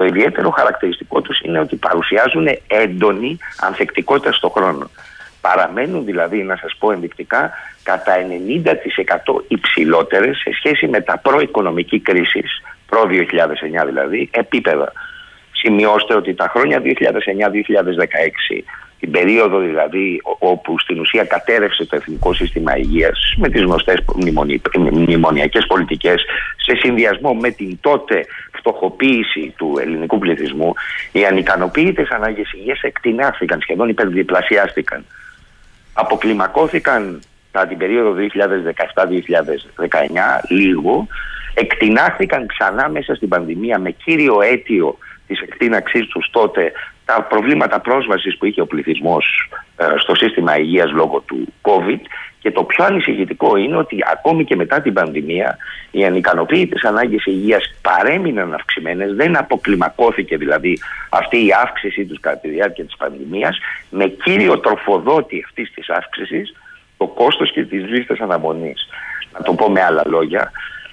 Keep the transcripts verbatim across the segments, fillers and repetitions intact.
ιδιαίτερο χαρακτηριστικό τους είναι ότι παρουσιάζουν έντονη ανθεκτικότητα στον χρόνο. Παραμένουν δηλαδή, να σας πω ενδεικτικά, κατά ενενήντα τοις εκατό υψηλότερες σε σχέση με τα προ-οικονομική κρίση, προ δύο χιλιάδες εννιά δηλαδή, επίπεδα. Σημειώστε ότι τα χρόνια δύο χιλιάδες εννιά δύο χιλιάδες δεκαέξι, την περίοδο δηλαδή όπου στην ουσία κατέρευσε το Εθνικό Σύστημα Υγείας με τις γνωστές μνημονιακές πολιτικές, σε συνδυασμό με την τότε φτωχοποίηση του ελληνικού πληθυσμού, οι ανικανοποίητες ανάγκες υγείας εκτινάχθηκαν, σχεδόν υπερδιπλασιάστηκαν. Αποκλιμακώθηκαν κατά την περίοδο δύο χιλιάδες δεκαεπτά δύο χιλιάδες δεκαεννιά λίγο, εκτινάχθηκαν ξανά μέσα στην πανδημία με κύριο αίτιο της εκτείναξής τους τότε τα προβλήματα πρόσβασης που είχε ο πληθυσμός ε, στο σύστημα υγείας λόγω του COVID, και το πιο ανησυχητικό είναι ότι ακόμη και μετά την πανδημία οι ανικανοποίητες ανάγκες υγείας παρέμειναν αυξημένες, δεν αποκλιμακώθηκε δηλαδή αυτή η αύξησή τους κατά τη διάρκεια της πανδημίας, με κύριο τροφοδότη αυτής της αύξησης το κόστος και τις λίστες αναμονής. Να το πω με άλλα λόγια,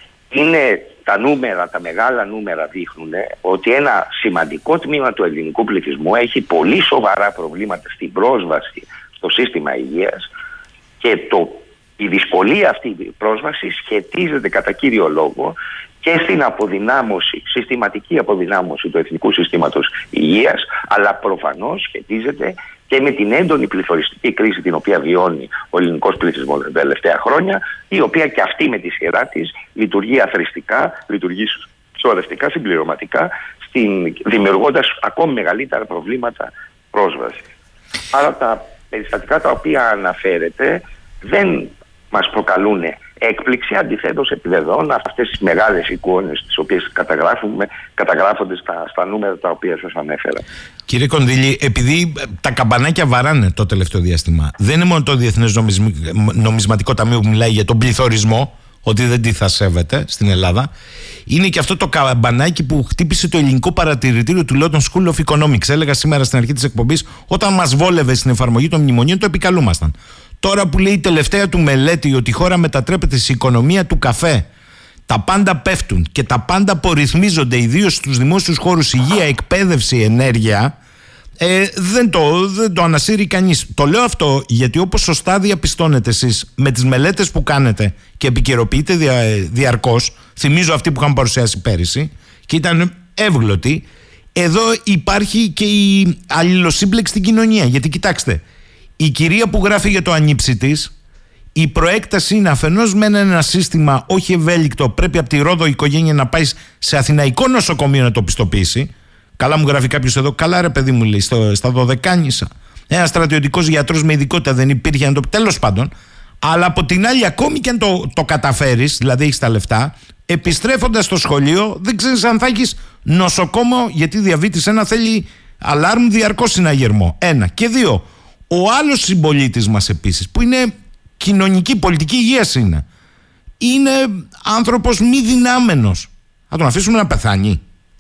είναι τα νούμερα, τα μεγάλα νούμερα δείχνουν ότι ένα σημαντικό τμήμα του ελληνικού πληθυσμού έχει πολύ σοβαρά προβλήματα στην πρόσβαση στο σύστημα υγείας, και το, η δυσκολία αυτή η πρόσβαση σχετίζεται κατά κύριο λόγο και στην αποδυνάμωση, συστηματική αποδυνάμωση του Εθνικού Συστήματος Υγείας, αλλά προφανώς σχετίζεται και με την έντονη πληθωριστική κρίση την οποία βιώνει ο ελληνικός πληθυσμός τα τελευταία χρόνια, η οποία και αυτή με τη σειρά της λειτουργεί αθροιστικά, λειτουργεί σωρευτικά, συμπληρωματικά, στην, δημιουργώντας ακόμη μεγαλύτερα προβλήματα πρόσβασης. Άρα τα περιστατικά τα οποία αναφέρεται δεν μας προκαλούν έκπληξη, αντιθέτως επιβεβαιώνουν αυτές τις μεγάλες εικόνες τις οποίες καταγράφουμε, καταγράφονται στα, στα νούμερα τα οποία σας ανέφερα. Κύριε Κονδύλη, επειδή τα καμπανάκια βαράνε το τελευταίο διάστημα, δεν είναι μόνο το Διεθνές Νομισματικό Ταμείο που μιλάει για τον πληθωρισμό, ότι δεν τι θα σέβεται στην Ελλάδα, είναι και αυτό το καμπανάκι που χτύπησε το ελληνικό παρατηρητήριο του London School of Economics. Έλεγα σήμερα στην αρχή της εκπομπής, όταν μας βόλευε στην εφαρμογή των μνημονίων, το επικαλούμασταν. Τώρα που λέει η τελευταία του μελέτη ότι η χώρα μετατρέπεται σε οικονομία του καφέ, τα πάντα πέφτουν και τα πάντα απορριθμίζονται, ιδίως στους δημόσιους χώρους, υγεία, εκπαίδευση, ενέργεια, ε, δεν, το, δεν το ανασύρει κανείς. Το λέω αυτό γιατί, όπως σωστά διαπιστώνετε εσείς με τις μελέτες που κάνετε και επικαιροποιείτε δια, διαρκώς, θυμίζω αυτή που είχαμε παρουσιάσει πέρυσι και ήταν εύγλωτη, εδώ υπάρχει και η αλληλοσύμπλεξη στην κοινωνία. Γιατί κοιτάξτε, η κυρία που γράφει για το ανήψι της, η προέκταση είναι αφενός με ένα σύστημα όχι ευέλικτο, πρέπει από τη Ρόδο η οικογένεια να πάει σε αθηναϊκό νοσοκομείο να το πιστοποιήσει. Καλά μου γράφει κάποιος εδώ, καλά ρε παιδί μου, λέει, στο, στα Δωδεκάνησα. Ένας στρατιωτικός γιατρός με ειδικότητα δεν υπήρχε, να το... τέλος πάντων. Αλλά από την άλλη, ακόμη και αν το, το καταφέρεις, δηλαδή έχεις τα λεφτά, επιστρέφοντας στο σχολείο, δεν ξέρεις αν θα έχεις νοσοκόμο, γιατί διαβήτης ένα θέλει αλάρμ διαρκώς συναγερμό. Ένα. Και δύο, ο άλλος συμπολίτης μας επίσης, που είναι κοινωνική, πολιτική υγείας είναι, είναι άνθρωπος μη δυνάμενος. Θα τον αφήσουμε να πεθάνει?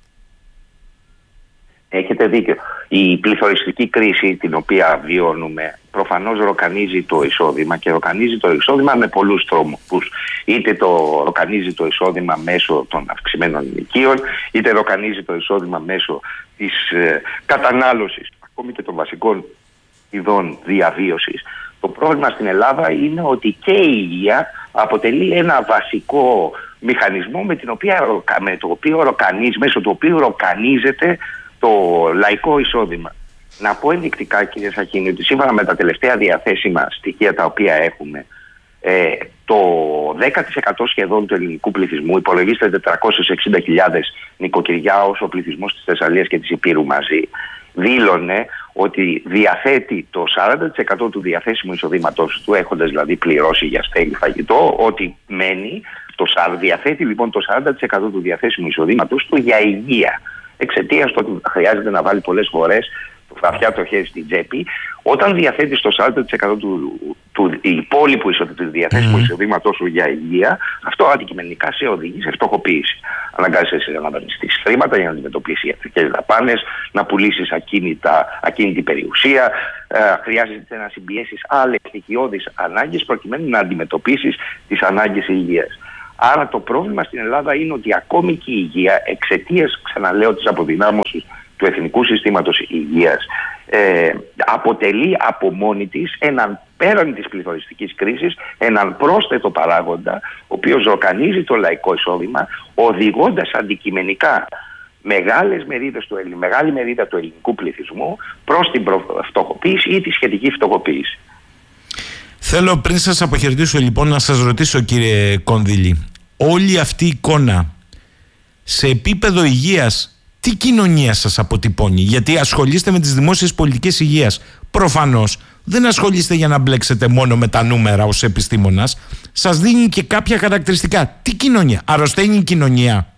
Έχετε δίκιο. Η πληθωριστική κρίση την οποία βιώνουμε προφανώς ροκανίζει το εισόδημα, και ροκανίζει το εισόδημα με πολλούς τρόπους. Είτε το ροκανίζει το εισόδημα μέσω των αυξημένων ενοικίων, είτε ροκανίζει το εισόδημα μέσω της ε, κατανάλωσης ακόμη και των βασικών ειδών διαβίωσης. Το πρόβλημα στην Ελλάδα είναι ότι και η υγεία αποτελεί ένα βασικό μηχανισμό με, την οποία, με το οποίο ροκανίζει, μέσω του οποίου ροκανίζεται το λαϊκό εισόδημα. Να πω ενδεικτικά, κύριε Σαχίνη, ότι σύμφωνα με τα τελευταία διαθέσιμα στοιχεία τα οποία έχουμε, ε, το δέκα τοις εκατό σχεδόν του ελληνικού πληθυσμού, υπολογίστε τετρακόσιες εξήντα χιλιάδες νοικοκυριά ως ο πληθυσμός της Θεσσαλίας και της Υπήρου μαζί, δήλωνε ότι διαθέτει το σαράντα τοις εκατό του διαθέσιμου εισοδήματός του, έχοντας δηλαδή πληρώσει για στέγη, φαγητό, ότι μένει, το, διαθέτει λοιπόν το σαράντα τοις εκατό του διαθέσιμου εισοδήματός του για υγεία. Εξαιτίας του ότι χρειάζεται να βάλει πολλές φορές το βαθιά το χέρι στην τσέπη, όταν διαθέτει το σαράντα τοις εκατό του, του υπόλοιπου διαθέσιμου εισοδήματός σου για υγεία, αυτό αντικειμενικά σε οδηγεί σε φτωχοποίηση. Αναγκάζεσαι να δανειστείς χρήματα για να αντιμετωπίσεις ιατρικές δαπάνες, να πουλήσεις ακίνητη περιουσία, ε, χρειάζεται να συμπιέσεις άλλες στοιχειώδεις ανάγκες προκειμένου να αντιμετωπίσεις τις ανάγκες υγείας. Άρα το πρόβλημα στην Ελλάδα είναι ότι ακόμη και η υγεία, εξαιτίας, ξαναλέω, της αποδυνάμωσης του Εθνικού Συστήματος Υγείας, ε, αποτελεί από μόνη της έναν, πέραν της πληθωριστικής κρίσης, έναν πρόσθετο παράγοντα, ο οποίος ροκανίζει το λαϊκό εισόδημα, οδηγώντας αντικειμενικά μεγάλες μερίδες του, μεγάλη μερίδα του ελληνικού πληθυσμού προς την φτωχοποίηση ή τη σχετική φτωχοποίηση. Θέλω πριν σας αποχαιρετήσω λοιπόν να σας ρωτήσω, κύριε Κονδύλη, όλη αυτή η εικόνα σε επίπεδο υγείας τι κοινωνία σας αποτυπώνει? Γιατί ασχολείστε με τις δημόσιες πολιτικές υγείας. Προφανώς δεν ασχολείστε για να μπλέξετε μόνο με τα νούμερα ως επιστήμονας. Σας δίνει και κάποια χαρακτηριστικά. Τι κοινωνία? Αρρωσταίνει η κοινωνία?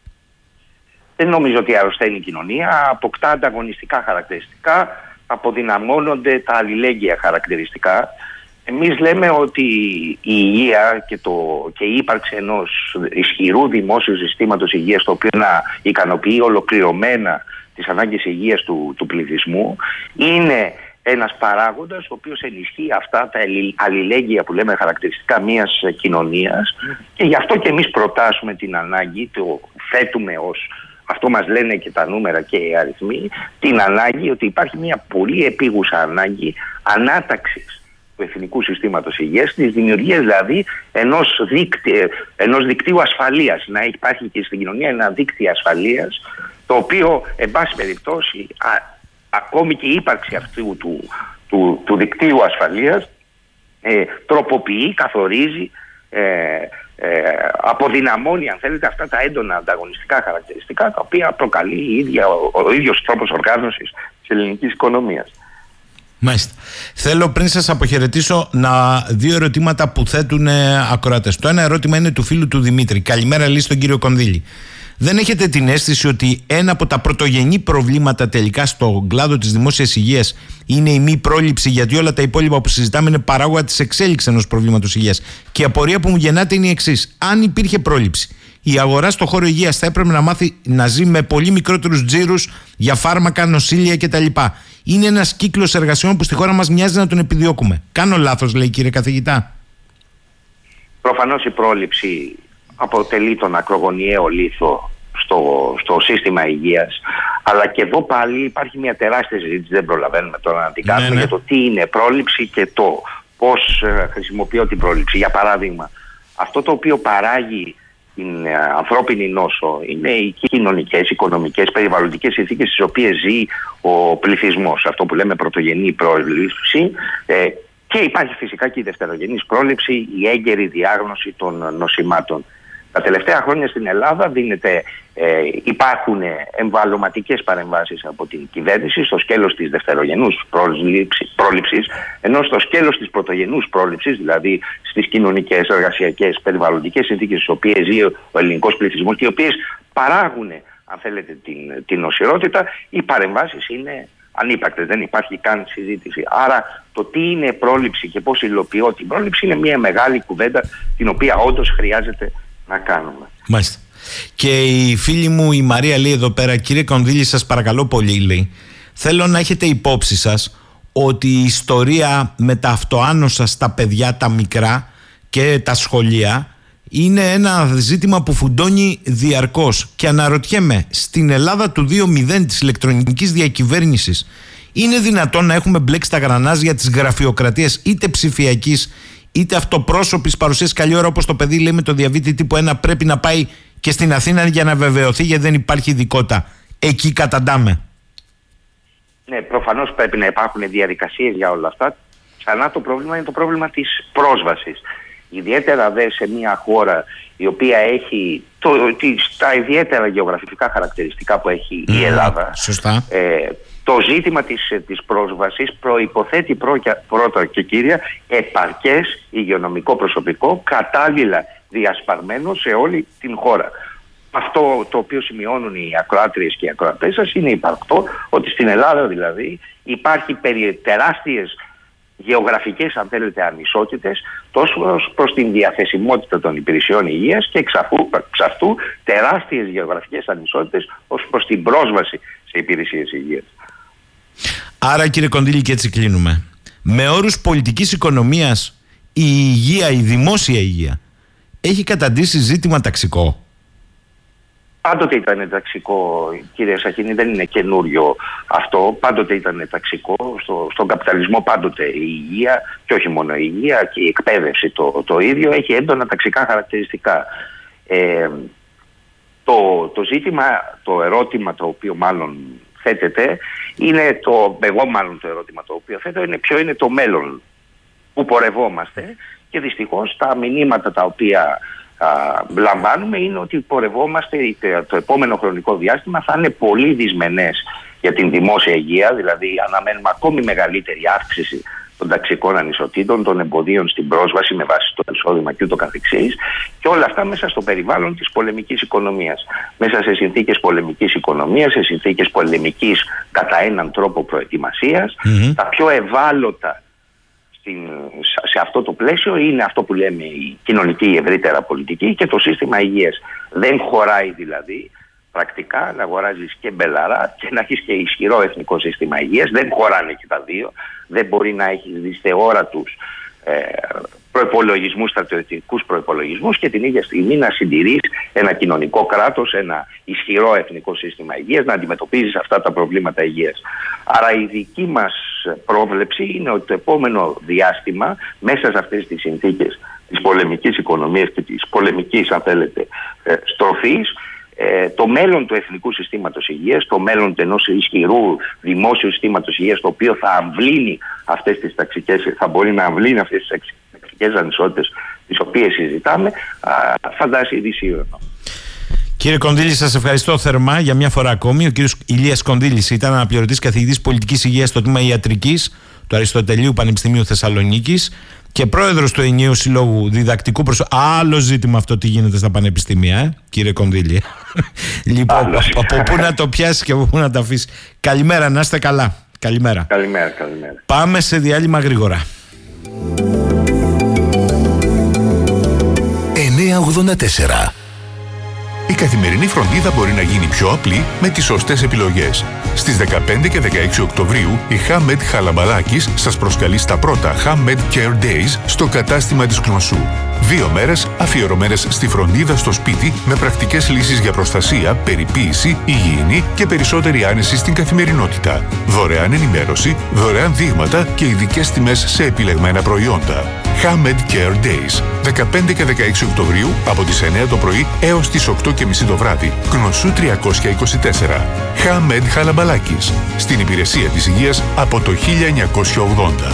Δεν νομίζω ότι αρρωσταίνει η κοινωνία. Αποκτά ανταγωνιστικά χαρακτηριστικά, αποδυναμώνονται τα αλληλέγγυα χαρακτηριστικά. Εμείς λέμε ότι η υγεία και, το, και η ύπαρξη ενός ισχυρού δημόσιου συστήματος υγείας, το οποίο να ικανοποιεί ολοκληρωμένα τις ανάγκες υγείας του, του πληθυσμού, είναι ένας παράγοντας ο οποίος ενισχύει αυτά τα αλληλέγγυα που λέμε χαρακτηριστικά μιας κοινωνίας, και γι' αυτό και εμείς προτάσουμε την ανάγκη, το θέτουμε ως, αυτό μας λένε και τα νούμερα και οι αριθμοί, την ανάγκη ότι υπάρχει μια πολύ επίγουσα ανάγκη ανάταξης του Εθνικού Συστήματος Υγείας, της δημιουργίας δηλαδή ενός, δίκτυ, ενός δικτύου ασφαλείας, να υπάρχει και στην κοινωνία ένα δίκτυο ασφαλείας, το οποίο εν πάση περιπτώσει α, ακόμη και η ύπαρξη αυτού του, του, του δικτύου ασφαλείας ε, τροποποιεί, καθορίζει, ε, ε, αποδυναμώνει αν θέλετε αυτά τα έντονα ανταγωνιστικά χαρακτηριστικά, τα οποία προκαλεί η ίδια, ο, ο ίδιος τρόπος οργάνωσης της ελληνικής οικονομίας. Μάλιστα. Θέλω πριν σας αποχαιρετήσω να δύο ερωτήματα που θέτουν ακροατές. Το ένα ερώτημα είναι του φίλου του Δημήτρη. Καλημέρα, λέει, στον κύριο Κονδύλη. Δεν έχετε την αίσθηση ότι ένα από τα πρωτογενή προβλήματα τελικά στον κλάδο της δημόσιας υγείας είναι η μη πρόληψη, γιατί όλα τα υπόλοιπα που συζητάμε είναι παράγωγα της εξέλιξης ενός προβλήματος υγείας? Και η απορία που μου γεννάται είναι η εξής. Αν υπήρχε πρόληψη, η αγορά στο χώρο υγείας θα έπρεπε να μάθει να ζει με πολύ μικρότερους τζίρους για φάρμακα, νοσήλια κτλ. Είναι ένας κύκλος εργασιών που στη χώρα μας μοιάζει να τον επιδιώκουμε. Κάνω λάθος, λέει, κύριε καθηγητά? Προφανώς η πρόληψη αποτελεί τον ακρογωνιαίο λίθο στο, στο σύστημα υγείας, αλλά και εδώ πάλι υπάρχει μια τεράστια συζήτηση, δεν προλαβαίνουμε τώρα να την κάνουμε, ναι, ναι. για το τι είναι πρόληψη και το πώς χρησιμοποιώ την πρόληψη. Για παράδειγμα, αυτό το οποίο παράγει την ανθρώπινη νόσο είναι οι κοινωνικές, οικονομικές, περιβαλλοντικές συνθήκες στις οποίες ζει ο πληθυσμός. Αυτό που λέμε πρωτογενή πρόληψη. Ε, και υπάρχει φυσικά και η δευτερογενής πρόληψη, η έγκαιρη διάγνωση των νοσημάτων. Τα τελευταία χρόνια στην Ελλάδα δίνεται, ε, υπάρχουν εμβαλωματικές παρεμβάσεις από την κυβέρνηση στο σκέλος της δευτερογενούς πρόληψης, ενώ στο σκέλος της πρωτογενούς πρόληψης, δηλαδή στις κοινωνικές, εργασιακές, περιβαλλοντικές συνθήκες στις οποίες ζει ο ελληνικός πληθυσμός και οι οποίες παράγουν, αν θέλετε, την, την νοσηρότητα, οι παρεμβάσεις είναι ανύπαρκτες, δεν υπάρχει καν συζήτηση. Άρα το τι είναι πρόληψη και πώς υλοποιώ την πρόληψη είναι μια μεγάλη κουβέντα, την οποία όντως χρειάζεται να κάνουμε. Μάλιστα. Και η φίλη μου η Μαρία λέει εδώ πέρα, κύριε Κονδύλη, σας παρακαλώ πολύ, λέει, θέλω να έχετε υπόψη σας ότι η ιστορία με τα αυτοάνοσα στα παιδιά τα μικρά και τα σχολεία είναι ένα ζήτημα που φουντώνει διαρκώς. Και αναρωτιέμαι, στην Ελλάδα του δύο μηδέν της ηλεκτρονικής διακυβέρνησης, είναι δυνατόν να έχουμε μπλέξει τα γρανάζια της γραφειοκρατίας, είτε ψηφιακής είτε αυτοπρόσωπης παρουσίας? Καλή ώρα, όπως το παιδί λέει με το διαβήτη τύπου ένα, πρέπει να πάει και στην Αθήνα για να βεβαιωθεί, γιατί δεν υπάρχει ειδικότητα. Εκεί καταντάμε. Ναι, προφανώς πρέπει να υπάρχουν διαδικασίες για όλα αυτά. Ξανά το πρόβλημα είναι το πρόβλημα της πρόσβασης. Ιδιαίτερα δε σε μια χώρα η οποία έχει το, τις, τα ιδιαίτερα γεωγραφικά χαρακτηριστικά που έχει mm, η Ελλάδα. Σωστά. Ε, το ζήτημα της, της πρόσβασης προϋποθέτει πρώτα και κύρια επαρκές υγειονομικό προσωπικό, κατάλληλα διασπαρμένο σε όλη την χώρα. Αυτό το οποίο σημειώνουν οι ακροάτριες και οι ακροατές σας είναι υπαρκτό, ότι στην Ελλάδα δηλαδή υπάρχει περί τεράστιες γεωγραφικές, αν θέλετε, ανισότητες, τόσο προς την διαθεσιμότητα των υπηρεσιών υγείας και εξ αυτού τεράστιες γεωγραφικές ανισότητες ως προς την πρόσβαση σε υπηρεσίες υγείας. Άρα, κύριε Κονδύλη, και έτσι κλείνουμε. Με όρους πολιτικής οικονομίας, η υγεία, η δημόσια υγεία, έχει καταντήσει ζήτημα ταξικό. Πάντοτε ήταν ταξικό, κύριε Σαχίνη, δεν είναι καινούριο αυτό. Πάντοτε ήταν ταξικό. Στο, στον καπιταλισμό πάντοτε η υγεία, και όχι μόνο η υγεία, και η εκπαίδευση το, το ίδιο, έχει έντονα ταξικά χαρακτηριστικά. Ε, το, το ζήτημα, το ερώτημα το οποίο μάλλον θέτεται, είναι το, εγώ μάλλον το ερώτημα το οποίο θέτω, είναι ποιο είναι το μέλλον που πορευόμαστε, και δυστυχώς τα μηνύματα τα οποία α, λαμβάνουμε είναι ότι πορευόμαστε, το επόμενο χρονικό διάστημα θα είναι πολύ δυσμενές για την δημόσια υγεία, δηλαδή αναμένουμε ακόμη μεγαλύτερη αύξηση των ταξικών ανισοτήτων, των εμποδίων στην πρόσβαση με βάση το εισόδημα και ούτω καθεξής, και όλα αυτά μέσα στο περιβάλλον της πολεμικής οικονομίας. Μέσα σε συνθήκες πολεμικής οικονομίας, σε συνθήκες πολεμικής κατά έναν τρόπο προετοιμασίας, mm-hmm. τα πιο ευάλωτα στην, σε αυτό το πλαίσιο είναι αυτό που λέμε η κοινωνική, η ευρύτερα πολιτική, και το σύστημα υγείας. Δεν χωράει δηλαδή πρακτικά να αγοράζεις και μπελαρά και να έχεις και ισχυρό εθνικό σύστημα υγείας. Δεν χωράνε και τα δύο. Δεν μπορεί να έχεις δυσθεόρατους ε, προϋπολογισμούς, στρατιωτικούς προϋπολογισμούς, και την ίδια στιγμή να συντηρείς ένα κοινωνικό κράτος, ένα ισχυρό εθνικό σύστημα υγείας, να αντιμετωπίζεις αυτά τα προβλήματα υγείας. Άρα η δική μας πρόβλεψη είναι ότι το επόμενο διάστημα, μέσα σε αυτές τις συνθήκες της πολεμικής οικονομίας και της πολεμικής, αν θέλετε, ε, στροφής, το μέλλον του εθνικού συστήματος υγείας, το μέλλον ενός ισχυρού δημόσιου συστήματος υγείας, το οποίο θα αμβλύνει αυτές τις ταξικές, θα μπορεί να αμβλύνει αυτές τις ταξικές ανισότητες τις οποίες συζητάμε, φαντάζει ειδησίωνο. Κύριε Κονδύλη, σας ευχαριστώ θερμά για μια φορά ακόμη. Ο κύριος Ηλίας Κονδύλης ήταν αναπληρωτής καθηγητής πολιτικής υγείας στο τμήμα ιατρικής του Αριστοτελείου Πανεπιστημίου Θεσσαλονίκης και πρόεδρος του Ενιαίου Συλλόγου Διδακτικού Προσωπικού. Άλλο ζήτημα αυτό, τι γίνεται στα πανεπιστήμια, ε, κύριε Κονδύλη. Λοιπόν, από πού να το πιάσει και από πού να το αφήσει. Καλημέρα, να είστε καλά. Καλημέρα. Καλημέρα, καλημέρα. Πάμε σε διάλειμμα γρήγορα. εννιακόσια ογδόντα τέσσερα. Η καθημερινή φροντίδα μπορεί να γίνει πιο απλή με τις σωστές επιλογές. Στις δεκαπέντε και δεκαέξι Οκτωβρίου, η Hamed Χαλαμπαλάκης σας προσκαλεί στα πρώτα Hamed Care Days στο κατάστημα της Κνωσού. Δύο μέρες αφιερωμένες στη φροντίδα στο σπίτι, με πρακτικές λύσεις για προστασία, περιποίηση, υγιεινή και περισσότερη άνεση στην καθημερινότητα. Δωρεάν ενημέρωση, δωρεάν δείγματα και ειδικές τιμές σε επιλεγμένα προϊόντα. Hamed Care Days, δεκαπέντε και δεκαέξι Οκτωβρίου από τις εννιά το πρωί έως τις οκτώ και μισή το βράδυ. Κνωσού τριακόσια είκοσι τέσσερα. Hamed Χαλαμπαλάκης, στην υπηρεσία της υγείας από το χίλια εννιακόσια ογδόντα.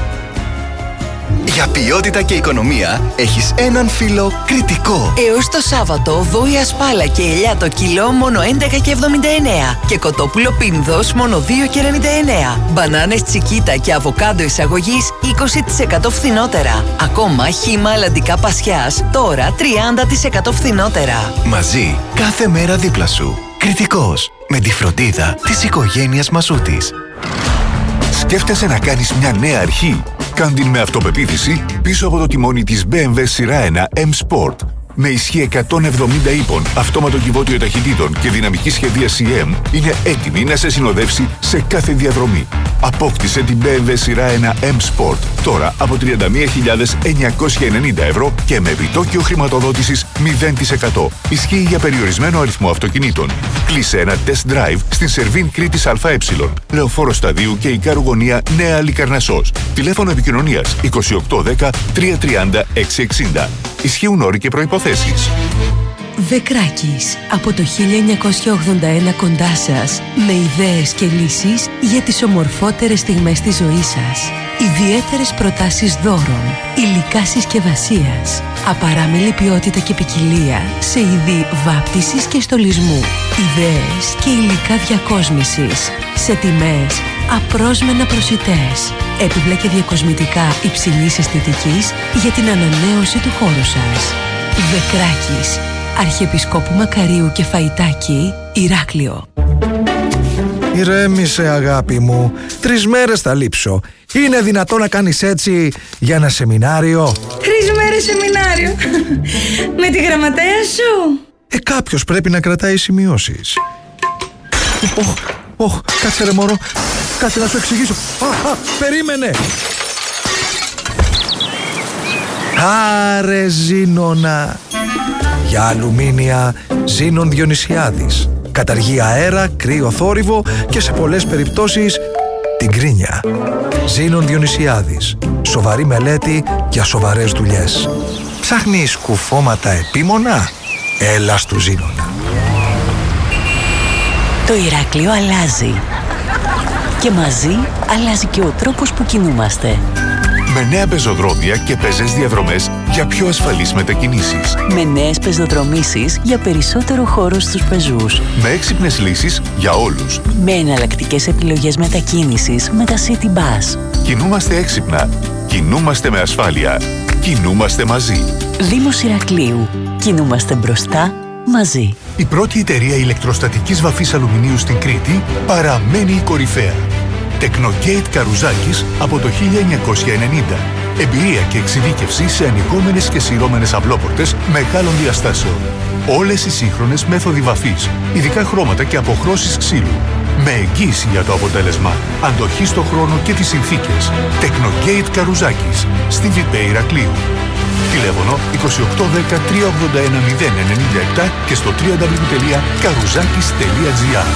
Για ποιότητα και οικονομία έχεις έναν φίλο Κρητικό. Έως το Σάββατο, βόηα σπάλα και ελιά το κιλό μόνο έντεκα και εβδομήντα εννέα και κοτόπουλο πίνδος μόνο δύο και ενενήντα εννέα. Μπανάνες τσικίτα και αβοκάντο εισαγωγής είκοσι τοις εκατό φθηνότερα. Ακόμα χύμα αλλαντικά πασιάς τώρα τριάντα τοις εκατό φθηνότερα. Μαζί, κάθε μέρα δίπλα σου. Κρητικός, με τη φροντίδα της οικογένειας Μασούτης. Σκέφτεσαι να κάνεις μια νέα αρχή? Κάν την με αυτοπεποίθηση πίσω από το τιμόνι της μπι εμ ντάμπλιου σειρά ένα εμ Sport. Με ισχύ εκατόν εβδομήντα ύπων, αυτόματο κυβότιο ταχυτήτων και δυναμική σχεδίαση εμ, είναι έτοιμη να σε συνοδεύσει σε κάθε διαδρομή. Απόκτησε την μπι εμ ντάμπλιου σειρά ένα εμ Sport τώρα από τριάντα μία χιλιάδες εννιακόσια ενενήντα ευρώ και με επιτόκιο χρηματοδότησης μηδέν τοις εκατό. Ισχύει για περιορισμένο αριθμό αυτοκινήτων. Κλείσε ένα test drive στην Σερβίν Κρήτης ΑΕ, Λεωφόρο Σταδίου και Ικάρου Γωνία Νέα Λικαρνασσός. Τηλέφωνο επικοινωνίας είκοσι οκτώ δέκα τριακόσια τριάντα εξακόσια εξήντα. Ισχύουν όροι και προϋποθέσεις. Δεκράκης, από το χίλια εννιακόσια ογδόντα ένα κοντά σας, με ιδέες και λύσεις για τις ομορφότερες στιγμές της ζωής σας. Ιδιαίτερες προτάσεις δώρων, υλικά συσκευασίας, απαράμιλη ποιότητα και ποικιλία σε είδη βάπτισης και στολισμού, ιδέες και υλικά διακόσμησης, σε τιμές απρόσμενα προσιτές, έπιπλα και διακοσμητικά υψηλής αισθητικής για την ανανέωση του χώρου σας. Δεκράκης, Αρχιεπισκόπου Μακαρίου και Φαϊτάκη, Ηράκλειο. Ηρέμησε, αγάπη μου. Τρεις μέρες θα λείψω. Είναι δυνατό να κάνεις έτσι για ένα σεμινάριο? Τρεις μέρες σεμινάριο. Με τη γραμματέα σου. Ε, κάποιος πρέπει να κρατάει σημειώσεις. Οχ, οχ, κάτσε ρε μωρό. Κάτσε να σου εξηγήσω. Α, α, περίμενε. Άρε Ζήνονα. Για αλουμίνια Ζήνων Διονυσιάδης. Καταργεί αέρα, κρύο, θόρυβο και σε πολλές περιπτώσεις την κρίνια. Ζήνων Διονυσιάδης. Σοβαρή μελέτη για σοβαρές δουλειές. Ψάχνεις κουφώματα επίμονα? Έλα στου Ζήνονα. Το Ηράκλειο αλλάζει. Και μαζί αλλάζει και ο τρόπος που κινούμαστε. Με νέα πεζοδρόμια και πεζές διαδρομές για πιο ασφαλείς μετακινήσεις. Με νέες πεζοδρομήσεις για περισσότερο χώρο στους πεζούς. Με έξυπνες λύσεις για όλους. Με εναλλακτικές επιλογές μετακίνησης με τα City Bus. Κινούμαστε έξυπνα. Κινούμαστε με ασφάλεια. Κινούμαστε μαζί. Δήμος Ηρακλείου. Κινούμαστε μπροστά μαζί. Η πρώτη εταιρεία ηλεκτροστατικής βαφής αλουμινίου στην Κρήτη παραμένει η κορυφαία. Technogate Καρουζάκης από το χίλια εννιακόσια ενενήντα. Εμπειρία και εξειδίκευση σε ανοιγόμενες και σειρώμενες αυλόπορτες μεγάλων διαστάσεων. Όλες οι σύγχρονες μέθοδοι βαφής, ειδικά χρώματα και αποχρώσεις ξύλου. Με εγγύηση για το αποτέλεσμα, αντοχή στο χρόνο και τις συνθήκες. Technogate Καρουζάκης, στη Βιπέ Ηρακλείου. Τηλέφωνο είκοσι οκτώ δέκα τριακόσια ογδόντα ένα μηδέν ενενήντα επτά και στο double-u double-u double-u τελεία καρουζάκης τελεία τζι άρ.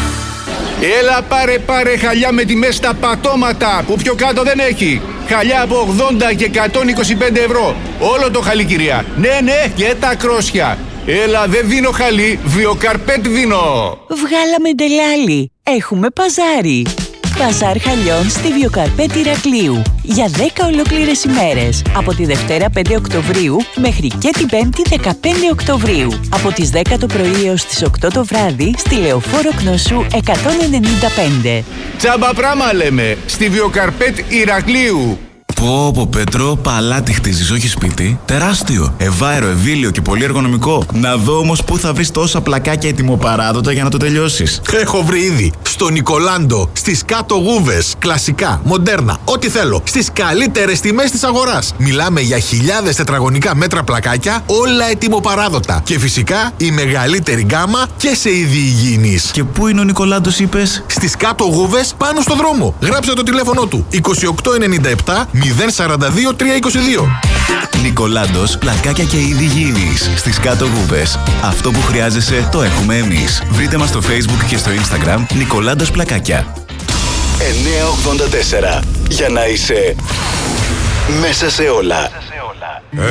Έλα πάρε πάρε χαλιά με τιμές στα πατώματα που πιο κάτω δεν έχει. Χαλιά από ογδόντα και εκατόν είκοσι πέντε ευρώ. Όλο το χαλί, κυρία. Ναι, ναι, και τα κρόσια. Έλα, δεν δίνω χαλί, βιοκαρπέτ δίνω. Βγάλαμε ντελάλι. Έχουμε παζάρι. Παζάρ χαλιών στη Βιοκαρπέτ Ηρακλείου. Για δέκα ολόκληρες ημέρες. Από τη Δευτέρα πέντε Οκτωβρίου μέχρι και την Πέμπτη δεκαπέντε Οκτωβρίου. Από τις δέκα το πρωί έως τις οκτώ το βράδυ στη Λεωφόρο Κνωσού εκατόν ενενήντα πέντε. Τσάμπα πράμα λέμε, στη Βιοκαρπέτ Ηρακλείου. Πω πω Πέτρο, παλάτι χτίζεις, όχι σπίτι. Τεράστιο, ευάερο, ευήλιο και πολύ εργονομικό. Να δω όμως πού θα βρεις τόσα πλακάκια ετοιμοπαράδοτα για να το τελειώσεις. Έχω βρει ήδη στο Νικολάντο, στις κάτω γούβες, κλασικά, μοντέρνα, ό,τι θέλω, στις καλύτερες τιμές της αγοράς. Μιλάμε για χιλιάδες τετραγωνικά μέτρα πλακάκια, όλα ετοιμοπαράδοτα. Και φυσικά η μεγαλύτερη γκάμα και σε είδη υγιεινής. Και πού είναι ο Νικολάντος, είπες? Στις κάτω γούβες, πάνω στο δρόμο. Γράψε το τηλέφωνο του είκοσι οκτώ ενενήντα επτά μηδέν σαράντα δύο τριακόσια είκοσι δύο. Νικολάντος, πλακάκια και είδη υγιεινής στις κάτω γούβες. Αυτό που χρειάζεσαι το έχουμε εμείς. Βρείτε μας στο Facebook και στο Instagram Νικολάντος Πλακάκια. εννιακόσια ογδόντα τέσσερα. Για να είσαι μέσα σε όλα.